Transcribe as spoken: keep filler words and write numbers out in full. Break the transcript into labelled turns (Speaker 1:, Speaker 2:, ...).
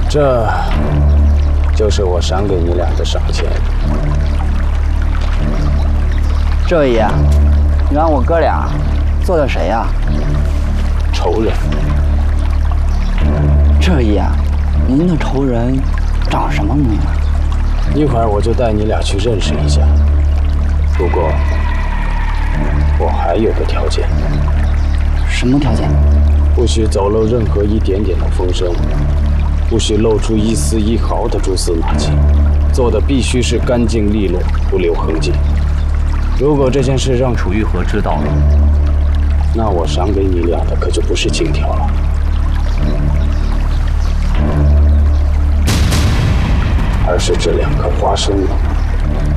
Speaker 1: 这就是我赏给你俩的赏钱。
Speaker 2: 这位爷，你让我哥俩做的谁呀？
Speaker 1: 仇人。
Speaker 2: 这位爷，您的仇人长什么模样？
Speaker 1: 一会儿我就带你俩去认识一下。不过，我还有个条件。
Speaker 2: 什么条件？
Speaker 1: 不许走漏任何一点点的风声，不许露出一丝一毫的蛛丝马迹，做的必须是干净利落，不留痕迹。如果这件事让楚玉和知道了，那我赏给你俩的可就不是金条了，而是这两颗花生了。